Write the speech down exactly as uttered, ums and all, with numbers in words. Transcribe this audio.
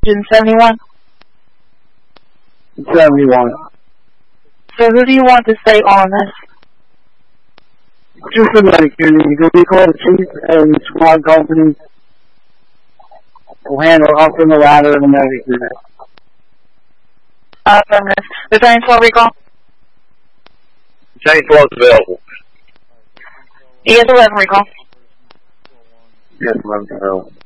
seventy-one? seventy-one. So who do you want to stay on this? Just a minute, Kenny. You can be called the chief and squad company. We'll handle up in the ladder and everything. Affirmative. Lieutenant twelve recall? Lieutenant twelve is available. E S eleven recall? Yes, eleven available.